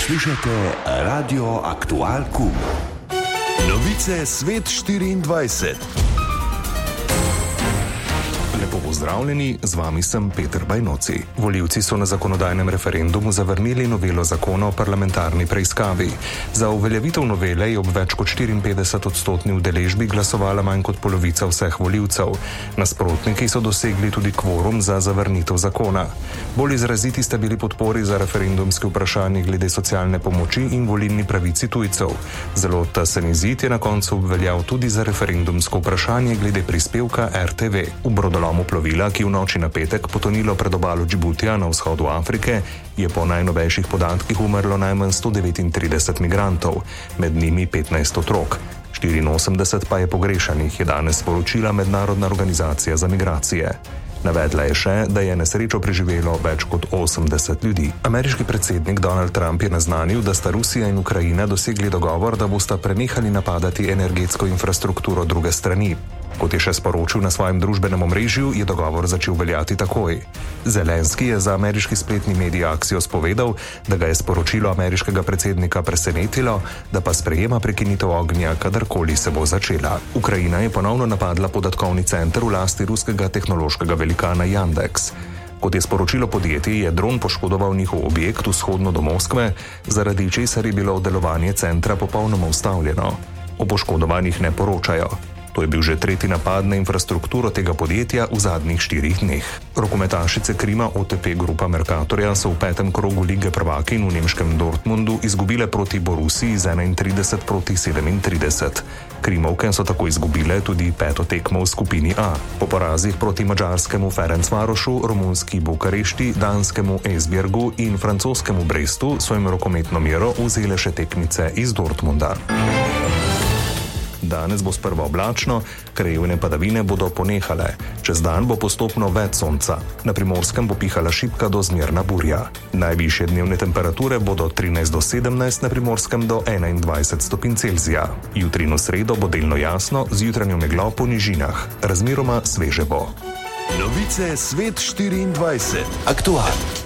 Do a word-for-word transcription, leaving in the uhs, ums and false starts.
Poslušajte Radio Aktual Q. Novice Svet štiriindvajset. Lepo pozdravljeni, z vami sem Peter Bajnoci. Volivci so na zakonodajnem referendumu zavrnili novelo zakona o parlamentarni preiskavi. Za uveljavitev novele je ob več kot štiriinpetdeset odstotni udeležbi glasovala manj kot polovica vseh volivcev. Nasprotniki so dosegli tudi kvorum za zavrnitev zakona. Bolj izraziti sta bili podpori za referendumske vprašanje glede socialne pomoči in volilni pravici tujcev. Zelo tesen izid je na koncu obveljal tudi za referendumsko vprašanje glede prispevka R T V. V brodolomu plovila, ki v noči na petek potonilo pred obalo Džibutija na vzhodu Afrike, je po najnovejših podatkih umrlo najmanj sto devetintrideset migrantov, med njimi petnajst otrok. štiriinosemdeset pa je pogrešanih, je danes sporočila Mednarodna organizacija za migracije. Navedla je še, da je nesrečo preživelo več kot osemdeset ljudi. Ameriški predsednik Donald Trump je naznanil, da sta Rusija in Ukrajina dosegli dogovor, da bosta prenehali napadati energetsko infrastrukturo druge strani. Kot je še sporočil na svojem družbenem omrežju, je dogovor začel veljati takoj. Zelenski je za ameriški spletni medij Axios povedal, da ga je sporočilo ameriškega predsednika presenetilo, da pa sprejema prekinitev ognja, kadarkoli se bo začela. Ukrajina je ponovno napadla podatkovni center v lasti ruskega tehnološkega velikana Yandex. Kot je sporočilo podjetje, je dron poškodoval njihov objekt vzhodno do Moskve, zaradi česar je bilo delovanje centra popolnoma ustavljeno. O poškodovanih ne poročajo. To je bil že tretji napad na infrastrukturo tega podjetja v zadnjih štirih dneh. Rokometašice Krima O T P Grupa Mercatorja so v petem krogu Lige prvakinj v nemškem Dortmundu izgubile proti Borussiji z enaintrideset proti sedemintrideset. Krimovke so tako izgubile tudi peto tekmo v skupini A. Po porazih proti madžarskemu Ferencvarošu, romunski Bukarešti, danskemu Esbjergu in francoskemu Brestu so jim rokometno mero vzele še tekmice iz Dortmunda. Danes bo sprva oblačno, krajevne padavine bodo ponehale. Čez dan bo postopno več sonca. Na Primorskem bo pihala šibka do zmerna burja. Najvišje dnevne temperature bodo trinajst do sedemnajst, na Primorskem do enaindvajset stopinj Celzija. Jutri in v sredo bo delno jasno, z jutranjo meglo po nižinah. Razmeroma sveže bo. Novice Svet štiriindvajset. Aktual.